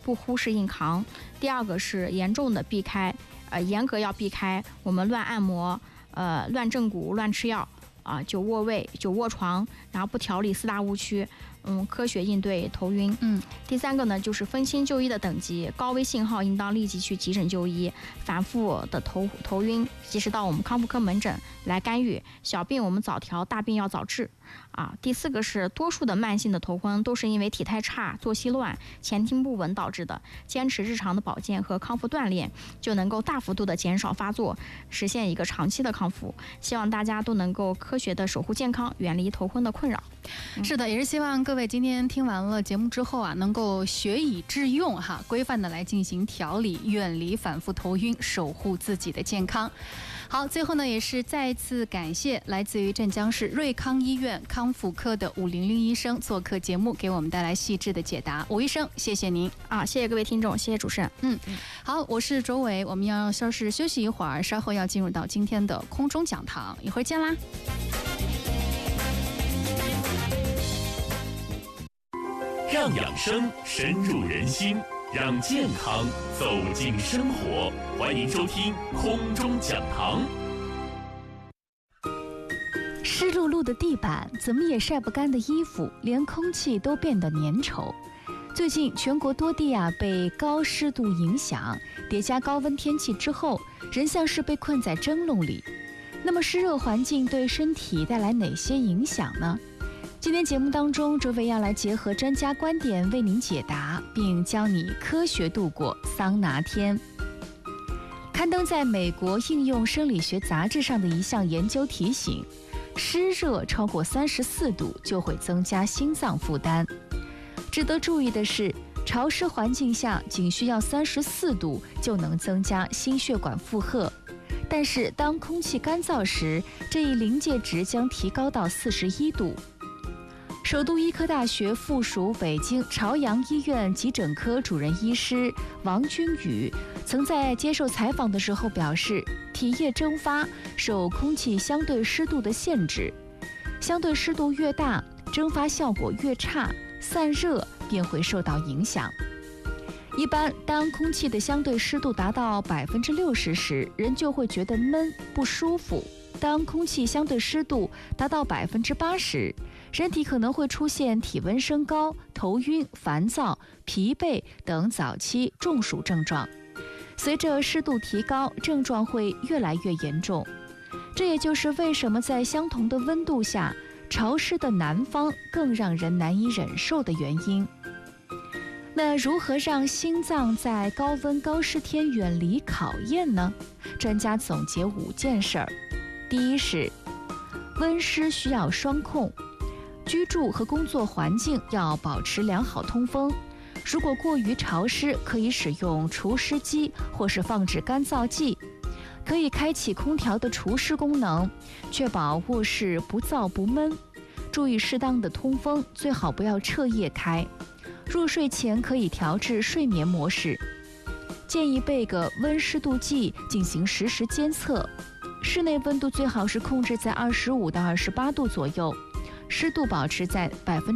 不忽视硬扛。第二个是严格要避开我们乱按摩、乱正骨、乱吃药久卧位、久卧床，然后不调理4大误区。科学应对头晕。第三个呢，就是分心就医的等级，高危信号应当立即去急诊就医，反复的头晕，及时到我们康复科门诊来干预。小病我们早调，大病要早治。第四个是多数的慢性的头昏都是因为体态差、作息乱、前庭不稳导致的，坚持日常的保健和康复锻炼，就能够大幅度的减少发作，实现一个长期的康复。希望大家都能够科学的守护健康，远离头昏的困扰。 是的，也是希望各位今天听完了节目之后能够学以致用规范的来进行调理，远离反复头晕，守护自己的健康。好，最后呢，也是再次感谢来自于镇江市瑞康医院康复科的伍玲玲医生做客节目，给我们带来细致的解答。伍医生，谢谢您谢谢各位听众，谢谢主持人。 好，我是卓伟，我们要稍事休息一会儿，稍后要进入到今天的空中讲堂，一会儿见啦。 让养生深入人心，让健康走进生活。欢迎收听空中讲堂。 湿漉漉的地板，怎么也晒不干的衣服，连空气都变得粘稠。最近全国多地被高湿度影响，叠加高温天气之后，人像是被困在蒸笼里。那么湿热环境对身体带来哪些影响呢？今天节目当中，卓伟要来结合专家观点为您解答，并教你科学度过桑拿天。刊登在美国应用生理学杂志上的一项研究提醒，湿热超过34度就会增加心脏负担。值得注意的是，潮湿环境下仅需要34度就能增加心血管负荷，但是当空气干燥时，这一临界值将提高到41度。首都医科大学附属北京朝阳医院急诊科主任医师王军宇曾在接受采访的时候表示，体液蒸发受空气相对湿度的限制，相对湿度越大，蒸发效果越差，散热便会受到影响。一般当空气的相对湿度达到60%时，人就会觉得闷不舒服。当空气相对湿度达到80%，人体可能会出现体温升高、头晕、烦躁、疲惫等早期中暑症状。随着湿度提高，症状会越来越严重。这也就是为什么在相同的温度下，潮湿的南方更让人难以忍受的原因。那如何让心脏在高温高湿天远离考验呢？专家总结5件事儿。第一是温湿需要双控，居住和工作环境要保持良好通风。如果过于潮湿，可以使用除湿机或是放置干燥剂，可以开启空调的除湿功能，确保卧室不燥不闷。注意适当的通风，最好不要彻夜开。入睡前可以调至睡眠模式。建议备个温湿度计进行实时监测。室内温度最好是控制在25到28度左右，湿度保持在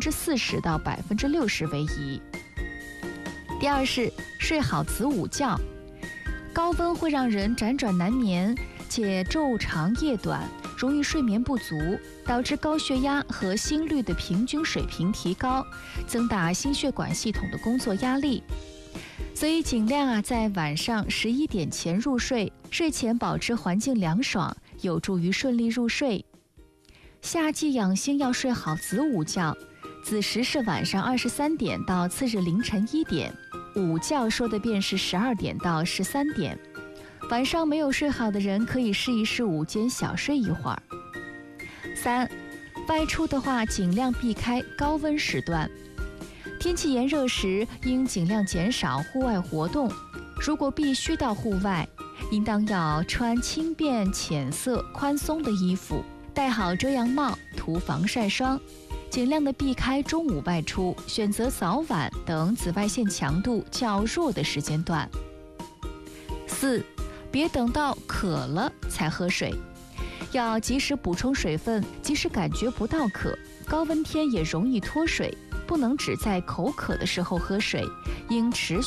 40%到60%为宜。第二是睡好子午觉。高温会让人辗转难眠，且昼长夜短，容易睡眠不足，导致高血压和心率的平均水平提高，增大心血管系统的工作压力。所以尽量在晚上11点前入睡，睡前保持环境凉爽，有助于顺利入睡。夏季养心要睡好子午觉，子时是晚上23点到次日凌晨1点，午觉说的便是12点到13点。晚上没有睡好的人可以试一试午间小睡一会儿。3. 外出的话尽量避开高温时段。天气炎热时，应尽量减少户外活动。如果必须到户外，应当要穿轻便、浅色、宽松的衣服，戴好遮阳帽，涂防晒霜。尽量的避开中午外出，选择早晚等紫外线强度较弱的时间段。4. 别等到渴了才喝水，要及时补充水分，即使感觉不到渴，高温天也容易脱水。不能只在口渴的时候喝水，应持续